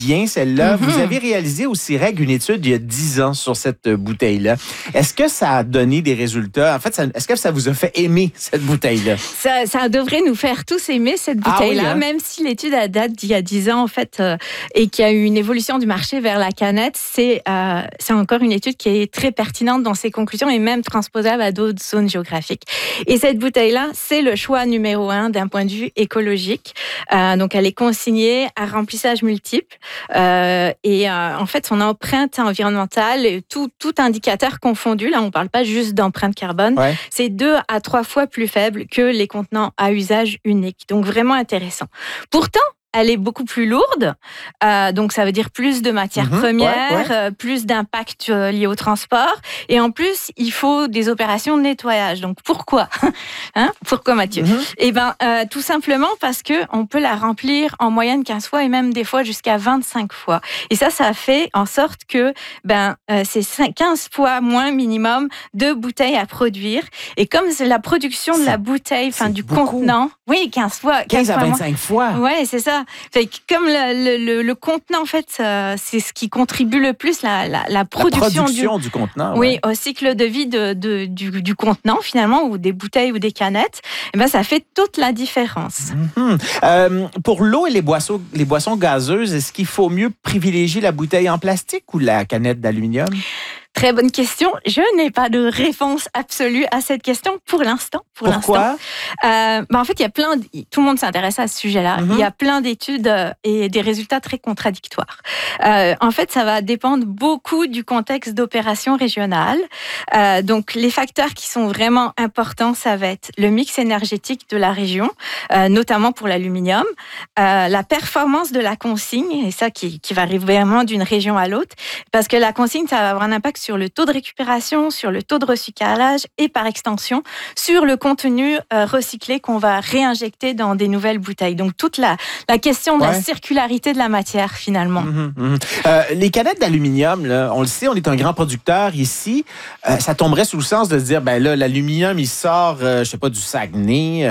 bien celle-là. Vous avez réalisé au CIREG une étude il y a 10 ans sur cette bouteille-là. Est-ce que ça a donné des résultats? En fait, est-ce que ça vous a fait aimer cette bouteille-là? Ça devrait nous faire tous aimer cette bouteille-là, oui, hein? même si l'étude date d'il y a 10 ans, en fait, et qu'il y a eu une évolution du marché vers la canette. C'est encore une étude qui est très pertinente dans ses conclusions et même transposable à d'autres zones géographiques. Et cette bouteille-là, c'est le choix numéro 1 d'un point de vue écologique. Donc, elle est consignée à remplissage multiple. En fait, son empreinte environnementale, tout indicateur confondu, là, on ne parle pas juste d'empreinte carbone, c'est 2 à 3 fois plus faible que les contenants à usage unique. Donc, vraiment intéressant. Pourtant, elle est beaucoup plus lourde, donc ça veut dire plus de matières premières, plus d'impact lié au transport, et en plus il faut des opérations de nettoyage. Donc pourquoi Pourquoi Mathieu tout simplement parce que on peut la remplir en moyenne 15 fois et même des fois jusqu'à 25 fois. Et ça fait en sorte que c'est 15 fois moins minimum de bouteilles à produire. Et comme c'est la production de la bouteille, du contenant, 15 à 25 fois. Ouais, c'est ça. Comme le contenant, en fait, c'est ce qui contribue le plus la production du contenant. Oui, au cycle de vie du contenant, finalement, ou des bouteilles ou des canettes. Et ça fait toute la différence. Pour l'eau et les boissons gazeuses, est-ce qu'il faut mieux privilégier la bouteille en plastique ou la canette d'aluminium? Très bonne question. Je n'ai pas de réponse absolue à cette question pour l'instant. Pourquoi? En fait, tout le monde s'intéresse à ce sujet-là. Il y a plein d'études et des résultats très contradictoires. En fait, ça va dépendre beaucoup du contexte d'opération régionale. Donc, les facteurs qui sont vraiment importants, ça va être le mix énergétique de la région, notamment pour l'aluminium, la performance de la consigne, et ça qui va arriver vraiment d'une région à l'autre, parce que la consigne, ça va avoir un impact sur le taux de récupération, sur le taux de recyclage et par extension sur le contenu recyclé qu'on va réinjecter dans des nouvelles bouteilles. Donc toute la question de la circularité de la matière finalement. Les canettes d'aluminium, là, on le sait, on est un grand producteur ici. Ça tomberait sous le sens de se dire, l'aluminium, il sort, du Saguenay,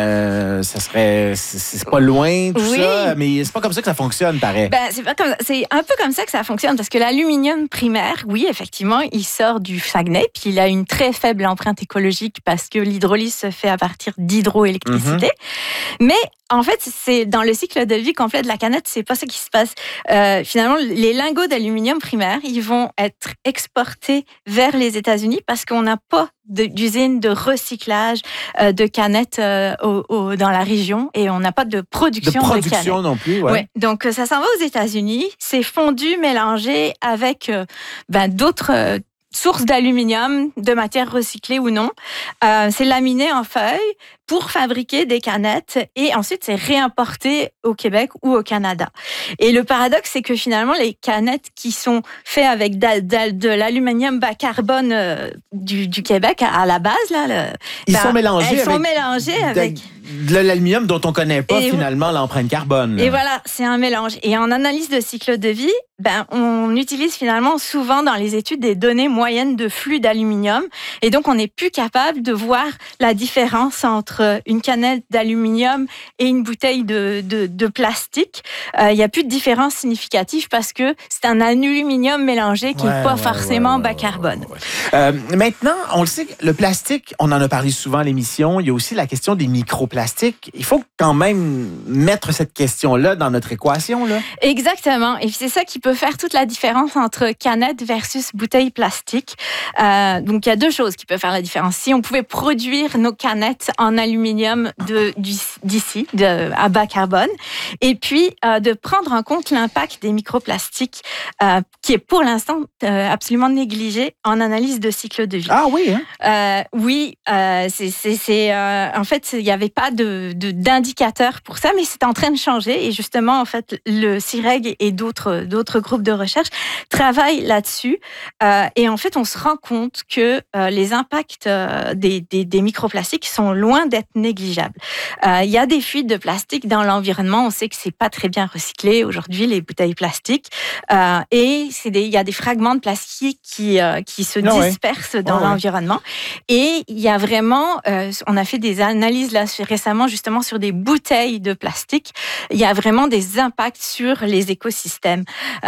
c'est pas loin, tout ça, mais c'est pas comme ça que ça fonctionne, pareil. C'est un peu comme ça que ça fonctionne, parce que l'aluminium primaire, oui, effectivement, il sort du Saguenay, puis il a une très faible empreinte écologique parce que l'hydrolyse se fait à partir d'hydroélectricité. Mais en fait, c'est dans le cycle de vie complet de la canette, c'est pas ça qui se passe. Finalement, les lingots d'aluminium primaire, ils vont être exportés vers les États-Unis parce qu'on n'a pas d'usine de recyclage de canettes dans la région, et on n'a pas de production de canettes. Non plus, ouais. Donc, ça s'en va aux États-Unis, c'est fondu, mélangé avec d'autres sources d'aluminium, de matière recyclée ou non. C'est laminé en feuilles pour fabriquer des canettes, et ensuite c'est réimporté au Québec ou au Canada. Et le paradoxe, c'est que finalement les canettes qui sont faites avec de l'aluminium bas carbone du Québec à la base, elles sont mélangées avec de l'aluminium dont on connaît pas finalement l'empreinte carbone. Et voilà, c'est un mélange. Et en analyse de cycle de vie, on utilise finalement souvent dans les études des données moyennes de flux d'aluminium, et donc on n'est plus capable de voir la différence entre une canette d'aluminium et une bouteille de plastique. Il n'y a plus de différence significative parce que c'est un aluminium mélangé qui n'est pas forcément bas carbone. Maintenant, on le sait, le plastique, on en a parlé souvent à l'émission, il y a aussi la question des microplastiques. Il faut quand même mettre cette question-là dans notre équation, là. Exactement. Et c'est ça qui peut faire toute la différence entre canette versus bouteille plastique. Donc, il y a deux choses qui peuvent faire la différence. Si on pouvait produire nos canettes en aluminium d'ici, à bas carbone, et puis de prendre en compte l'impact des microplastiques qui est pour l'instant absolument négligé en analyse de cycle de vie. Ah oui, hein? Oui, en fait, il n'y avait pas d'indicateur pour ça, mais c'est en train de changer, et justement, en fait, le CIREG et d'autres groupes de recherche travaillent là-dessus, et en fait, on se rend compte que les impacts des microplastiques sont loin d'être négligeables. Il y a des fuites de plastique dans l'environnement, on sait que c'est pas très bien recyclé aujourd'hui, les bouteilles plastiques, et il y a des fragments de plastique qui se dispersent dans l'environnement, et il y a vraiment, on a fait des analyses là récemment justement sur des bouteilles de plastique, il y a vraiment des impacts sur les écosystèmes.